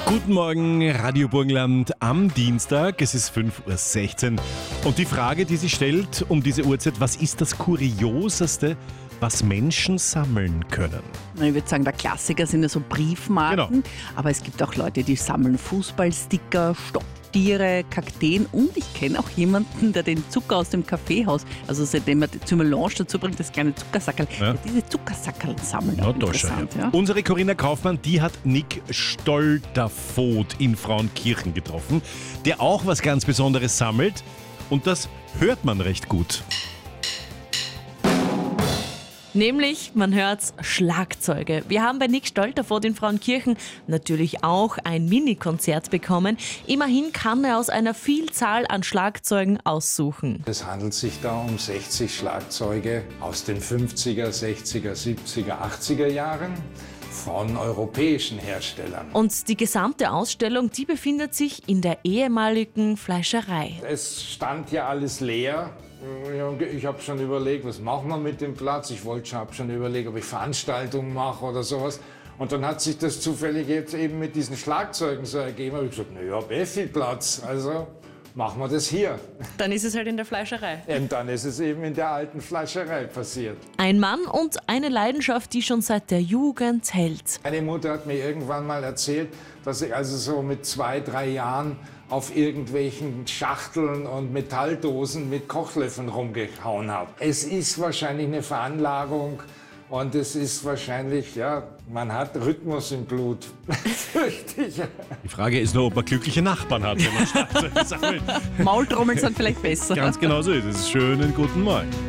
Guten Morgen, Radio Burgenland am Dienstag. Es ist 5:16 Uhr. Und die Frage, die sich stellt um diese Uhrzeit, was ist das Kurioseste, was Menschen sammeln können? Ich würde sagen, der Klassiker sind ja so Briefmarken, Genau. aber es gibt auch Leute, die sammeln Fußballsticker, Stopptiere, Kakteen und ich kenne auch jemanden, der den Zucker aus dem Kaffeehaus, also seitdem er zur Melange dazu bringt, das kleine Zuckersackerl, Ja. der diese Zuckersackerl sammelt. Na, Auch da schau interessant, her. ja. Unsere Corinna Kaufmann, die hat Nick Stolterfoht in Frauenkirchen getroffen, der auch was ganz Besonderes sammelt und das hört man recht gut. Nämlich, man hört's, Schlagzeuge. Wir haben bei Nick Stolterfoht in Frauenkirchen natürlich auch ein Mini-Konzert bekommen. Immerhin kann er aus einer Vielzahl an Schlagzeugen aussuchen. Es handelt sich da um 60 Schlagzeuge aus den 50er, 60er, 70er, 80er Jahren von europäischen Herstellern. Und die gesamte Ausstellung, die befindet sich in der ehemaligen Fleischerei. Es stand ja alles leer. Ja, ich habe schon überlegt, was machen wir mit dem Platz. Ich habe schon überlegt, ob ich Veranstaltungen mache oder sowas. Und dann hat sich das zufällig jetzt eben mit diesen Schlagzeugen so ergeben. Da habe ich gesagt, naja, ich habe viel Platz, also machen wir das hier. Dann ist es halt in der Fleischerei. Und dann ist es eben in der alten Fleischerei passiert. Ein Mann und eine Leidenschaft, die schon seit der Jugend hält. Meine Mutter hat mir irgendwann mal erzählt, dass ich also so mit 2, 3 Jahren auf irgendwelchen Schachteln und Metalldosen mit Kochlöffeln rumgehauen habe. Es ist wahrscheinlich eine Veranlagung und es ist wahrscheinlich, ja, man hat Rhythmus im Blut. Fürchte ich. Die Frage ist nur, ob man glückliche Nachbarn hat, wenn man Schlagzeuge sammelt. Maultrommeln sind vielleicht besser. Ganz genau so ist es. Schönen guten Morgen.